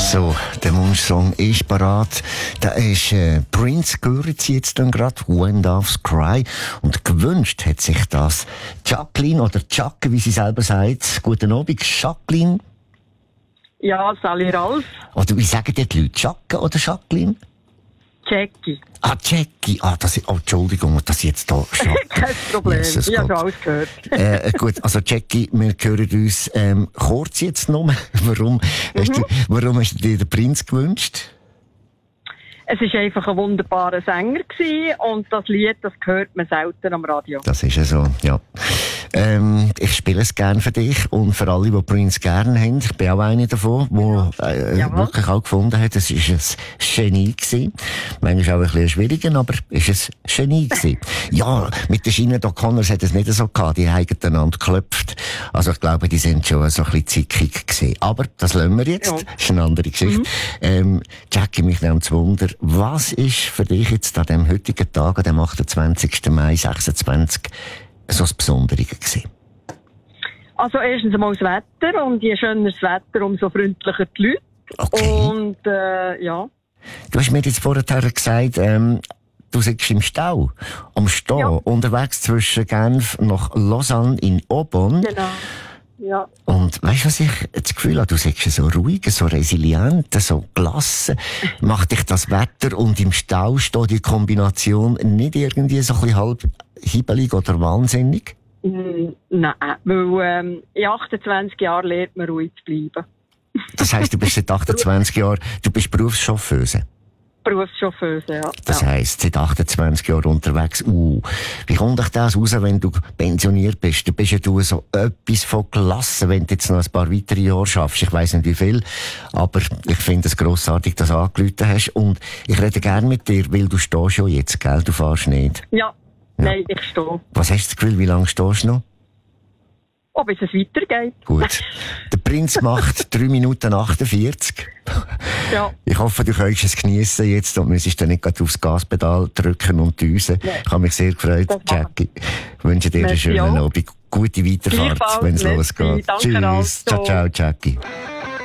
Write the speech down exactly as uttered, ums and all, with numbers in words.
So, der Wunschsong ist parat. Da ist äh, Prince, gehört sie jetzt dann gerade, When Doves Cry. Und gewünscht hat sich das Jacqueline oder Jacke, wie sie selber sagt. Guten Abend, Jacqueline. Ja, Sally Ralf. Oder wie sagen die Leute, Jacke oder Jacqueline? Jackie. Ah, Jackie. Ah, das ist, oh, Entschuldigung, dass ich jetzt da Jacke. Kein Problem, Jesus ich habe Gott. schon alles gehört. äh, gut, also Jackie, wir hören uns ähm, kurz jetzt noch. Warum, mhm. hast du, warum hast du dir den Prinz gewünscht? Es war einfach ein wunderbarer Sänger gewesen und das Lied, das hört man selten am Radio. Das ist ja so, ja. Ähm, ich spiele es gerne für dich und für alle, die Prince gerne haben. Ich bin auch eine davon, die äh, wirklich auch gefunden hat, es war ein Genie gewesen. Manchmal auch ein bisschen schwieriger, aber es war ein Genie gewesen. Ja, mit den Sinead O'Connors hat es nicht so gehabt, die haben einander geklopft. Also ich glaube, die sind schon so ein bisschen zickig gewesen. Aber das lassen wir jetzt, Ja. das ist eine andere Geschichte. Mhm. Ähm, Jackie, mich nimmt es Wunder, was ist für dich jetzt an dem heutigen Tag, an dem achtundzwanzigsten Mai sechsundzwanzig, so das Besondere gewesen? Also erstens einmal das Wetter und je schöner das Wetter, umso freundlicher die Leute. Okay. Und äh, ja. Du hast mir jetzt vorher gesagt, ähm, du sitzt im Stau, am Stehen, Ja. unterwegs zwischen Genf nach Lausanne in Aubonne. Genau. Ja. Und weißt du, was ich das Gefühl habe? Du sagst so ruhig, so resilient, so gelassen. Macht dich das Wetter und im Stau steht die Kombination nicht irgendwie so ein bisschen halb hibbelig oder wahnsinnig? Mm, Nein, weil ähm, in achtundzwanzig Jahren lernt man ruhig zu bleiben. Das heisst, du bist seit achtundzwanzig Jahren, du bist Berufschauffeuse. Berufschauffeuse, ja. Das ja. heisst, seit achtundzwanzig Jahren unterwegs. Uh, wie kommt dich das raus, wenn du pensioniert bist? Du bist ja du so etwas von gelassen, wenn du jetzt noch ein paar weitere Jahre schaffst. Ich weiss nicht wie viel, aber ich finde es grossartig, dass du angerufen hast. Und ich rede gerne mit dir, weil du stehst schon jetzt, gell? Du fährst nicht. Ja, nein, ich stehe. Was hast du das Gefühl, wie lange stehst du noch? Oh, bis es weitergeht. Gut. Der Prinz macht drei Minuten achtundvierzig. Ja. Ich hoffe, du kannst es geniessen jetzt und müsstest dann nicht gerade aufs Gaspedal drücken und düsen. Ja. Ich habe mich sehr gefreut, Das Jackie. Ich wünsche dir einen Merci schönen auch. Abend. Gute Weiterfahrt, Gleichfalls. wenn es Merci. losgeht. Danke, Tschüss. also. Ciao, ciao, Jackie.